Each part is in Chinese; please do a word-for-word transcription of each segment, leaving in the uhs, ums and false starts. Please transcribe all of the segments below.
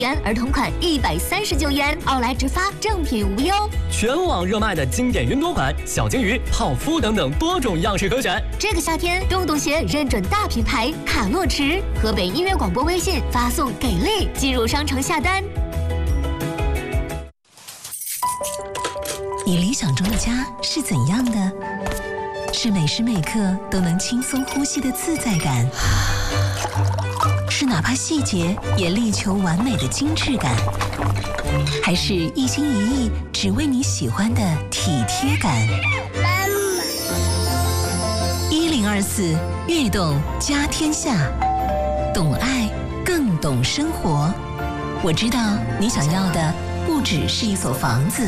元，儿童款一百三十九元，奥莱直发，正品无忧。 全网热卖的经典云朵款，小鲸鱼、泡芙等等多种样式可选。 这个夏天，洞洞鞋认准大品牌卡洛驰，河北音乐广播微信发送给力，进入商城下单。 你理想中的家是怎样的？是每时每刻都能轻松呼吸的自在感，是哪怕细节也力求完美的精致感，还是一心一意只为你喜欢的体贴感？一零二四悦动家天下，懂爱更懂生活。我知道你想要的不只是一所房子。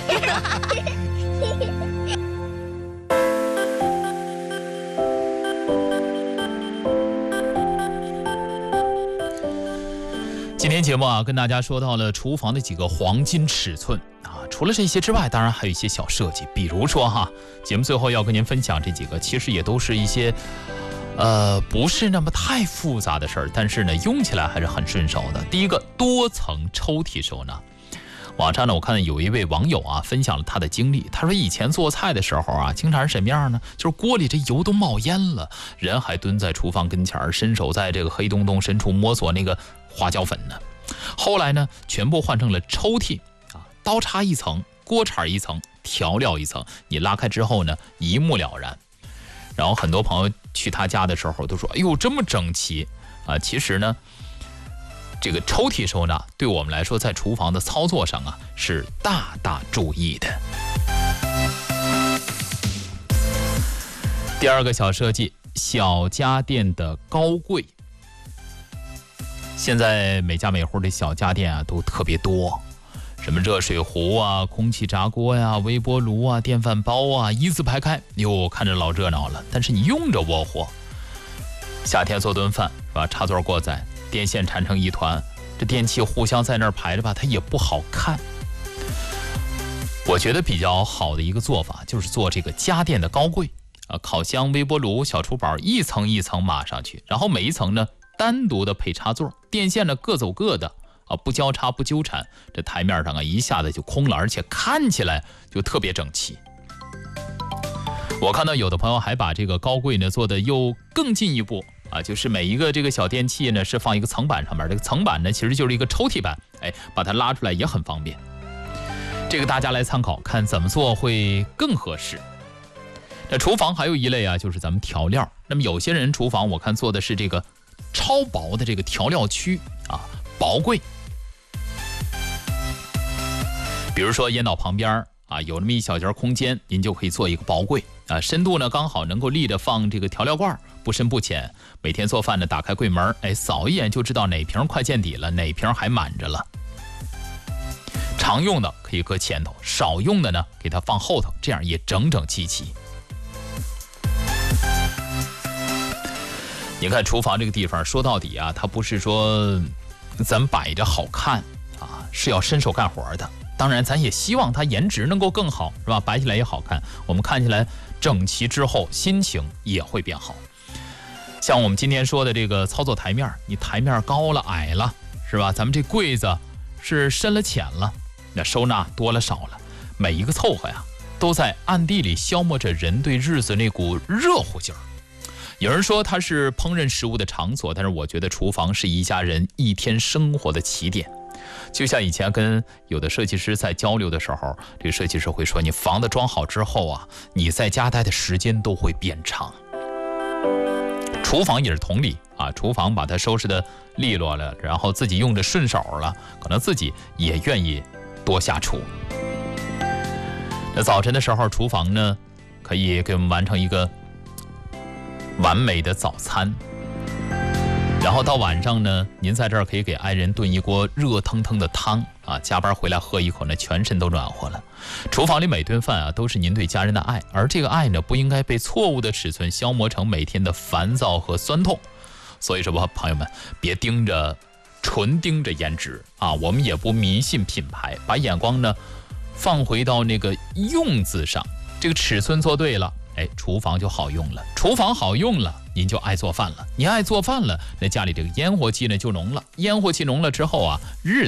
今天节目啊，跟大家说到了厨房的几个黄金尺寸啊。除了这些之外，当然还有一些小设计，比如说哈，节目最后要跟您分享这几个，其实也都是一些呃不是那么太复杂的事儿，但是呢，用起来还是很顺手的。第一个，多层抽屉收纳。网上呢，我看有一位网友啊分享了他的经历，他说以前做菜的时候啊，经常是什么样呢？就是锅里这油都冒烟了，人还蹲在厨房跟前，伸手在这个黑洞洞深处摸索那个花椒粉呢。后来呢，全部换成了抽屉啊，刀叉一层，锅铲一层，调料一层，你拉开之后呢，一目了然。然后很多朋友去他家的时候都说：“哎呦，这么整齐啊！”其实呢，这个抽屉收纳对我们来说，在厨房的操作上啊，是大大注意的。第二个小设计，小家电的高柜。现在每家每户的小家电啊都特别多，什么热水壶啊、空气炸锅呀、啊、微波炉啊、电饭煲啊，一字排开，哟，看着老热闹了。但是你用着窝火。夏天做顿饭是吧？插座过载，电线缠成一团，这电器互相在那儿排着吧，它也不好看。我觉得比较好的一个做法就是做这个家电的高柜啊，烤箱、微波炉、小厨宝一层一层码上去，然后每一层呢单独的配插座，电线呢各走各的啊，不交叉不纠缠，这台面上啊一下子就空了，而且看起来就特别整齐。我看到有的朋友还把这个高柜呢做的又更进一步啊，就是每一个这个小电器呢是放一个层板上面，这个层板呢其实就是一个抽屉板，哎，把它拉出来也很方便。这个大家来参考，看怎么做会更合适。那厨房还有一类啊，就是咱们调料。那么有些人厨房我看做的是这个超薄的这个调料区啊，薄柜。比如说烟道旁边啊，有那么一小节空间，您就可以做一个薄柜啊，深度呢刚好能够立着放这个调料罐，不深不浅。每天做饭呢，打开柜门，哎，扫一眼就知道哪瓶快见底了，哪瓶还满着了。常用的可以搁前头，少用的呢给它放后头，这样也整整齐齐。你看厨房这个地方，说到底啊，它不是说咱摆着好看啊，是要伸手干活的。当然咱也希望它颜值能够更好，是吧？摆起来也好看，我们看起来整齐之后，心情也会变好。像我们今天说的这个操作台面，你台面高了矮了，是吧？咱们这柜子是深了浅了，那收纳多了少了，每一个凑合呀，都在暗地里消磨着人对日子那股热乎劲儿。有人说它是烹饪食物的场所，但是我觉得厨房是一家人一天生活的起点。就像以前跟有的设计师在交流的时候，这个设计师会说，你房子装好之后啊，你在家待的时间都会变长。厨房也是同理啊，厨房把它收拾的利落了，然后自己用着顺手了，可能自己也愿意多下厨。那早晨的时候，厨房呢可以给我们完成一个完美的早餐，然后到晚上呢，您在这儿可以给爱人炖一锅热腾腾的汤啊，加班回来喝一口呢，全身都暖和了。厨房里每顿饭啊，都是您对家人的爱，而这个爱呢，不应该被错误的尺寸消磨成每天的烦躁和酸痛。所以说吧，朋友们，别盯着纯盯着颜值啊，我们也不迷信品牌，把眼光呢放回到那个用字上，这个尺寸做对了，哎，厨房就好用了，厨房好用了， 您就爱做饭了。你爱做饭了，那家里这个烟火气呢就浓了。烟火气浓了之后啊，日